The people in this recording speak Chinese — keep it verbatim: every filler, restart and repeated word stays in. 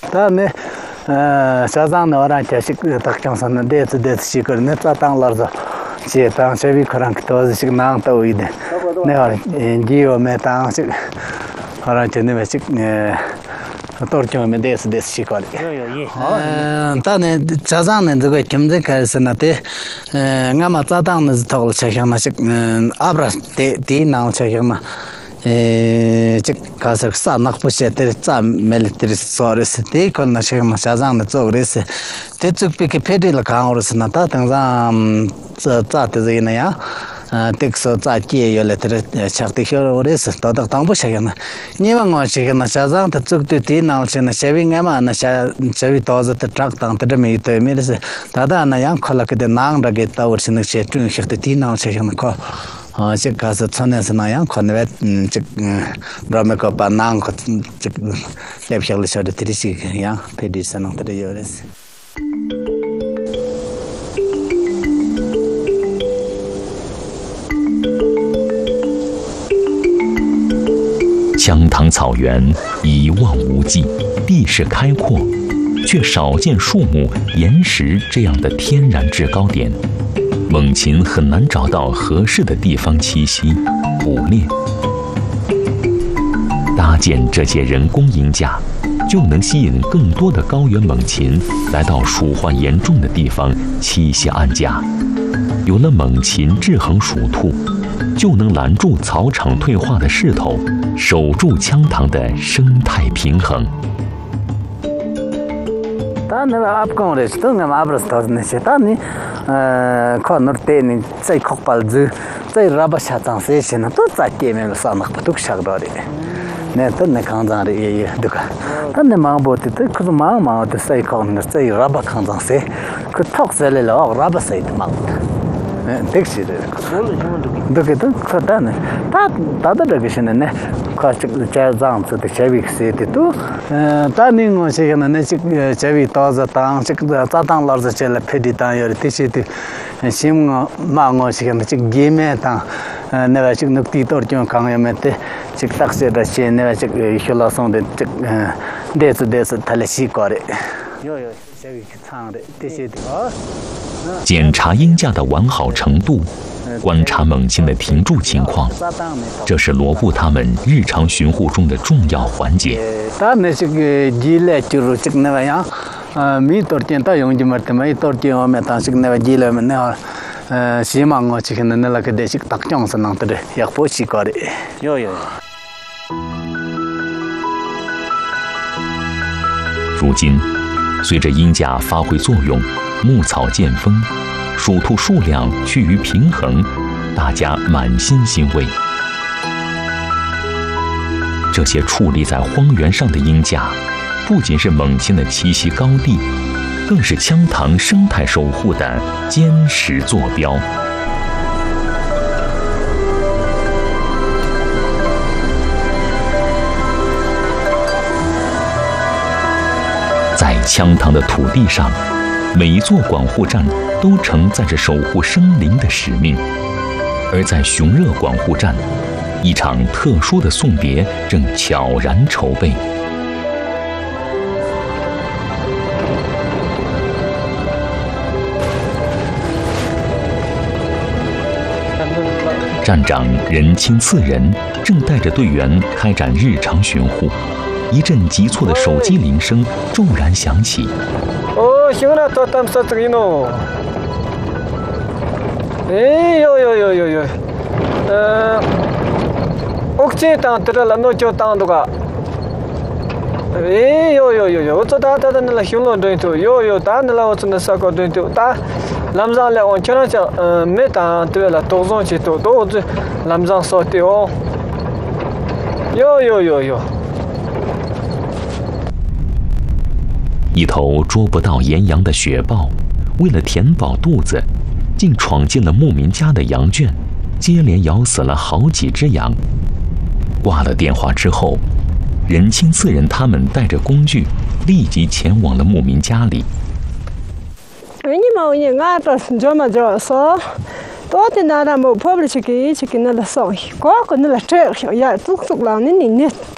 다음에 사장의 어란 자식 닭장선은 데스 데스 시거는 짜땅lar서 제땅 쉐비 그런 도지식 나한테 오이데 내가 지오메 땅식 어란 전에 식 torchome des des shikol. Eh, tane chazan de go kimde kalsanate ngama tadang ne togol chakma shik abra te ti na chakma eh chik kasar sa nakpushe te cha military source te kon na shikma chazan ne zogres te chuk pike pedil kaurus na ta tang za za te zina ya texto za kie yo letter chakte hores to da tang bu shagana ni wang wa shigana chazang ta chuk tu ti na chen shaving ama na shavi to za ta trak tang ta me to me se ta da na yang khala ke de nang ra ge ta ur sin che tu khte ti na shagana ko a che ka sa chane sa na yang khone vet che brame ko pa nang ko che lep shagli sa de tri si ya pe di sa na ta de yores 羌塘草原一望无际，地势开阔，却少见树木、岩石这样的天然制高点。猛禽很难找到合适的地方栖息、捕猎。搭建这些人工鹰架，就能吸引更多的高原猛禽来到鼠患严重的地方栖息安家。有了猛禽制衡鼠兔，就能拦住草场退化的势头，守住羌塘的生态平衡。 但那个阿公的，都那马不是他那些，但你呃，看那天你在靠pal子，在拉巴下场些些呢，都在店面上那不都晓得的。那都那看上的也也对个，但那马不的，可是马马的在靠那在拉巴看上些，可套在了了，拉巴在的马。Dixie. Look at them, Cotton. That direction, and cost the child down to the Chevy City too. Turning on shaking and Chevy toss the town, check the Tatan Lords Chella Pedita, your Tishiti, and Sim Mango, she can check game at never check the Tito or John Kangamete, check taxi that she never check Hula on the days to days at Talesi. Yo, Chevy town, Tishiti. 检查鹰架的完好程度，观察猛禽的停住情况，这是罗布他们日常巡护中的重要环节。如今，随着鹰架发挥作用，牧草见丰，鼠兔数量趋于平衡，大家满心欣慰。这些矗立在荒原上的鹰架，不仅是猛禽的栖息高地，更是羌塘生态守护的坚实坐标。在羌塘的土地上，每一座管护站都承载着守护生灵的使命，而在熊热管护站，一场特殊的送别正悄然筹备。站长任清次仁正带着队员开展日常巡护，一阵急促的手机铃声骤然响起。 哦，行了，到咱们说这个喏。哎呦呦呦呦呦，呃，我这当得了，那就当这个。哎呦呦呦呦，我这打打的那了行了对头，呦呦打那了我真的啥个对头打。咱上来我经常讲，嗯，没打对了，多上去多多这咱上说的哦。呦呦呦呦。 一头捉不到岩羊的雪豹，为了填饱肚子，竟闯进了牧民家的羊圈，接连咬死了好几只羊。挂了电话之后，任清次仁他们带着工具，立即前往了牧民家里。 你mau你俺这这么着说，多的那那冇破不了去给去给那了送，过个那了这小呀，足足了你你你。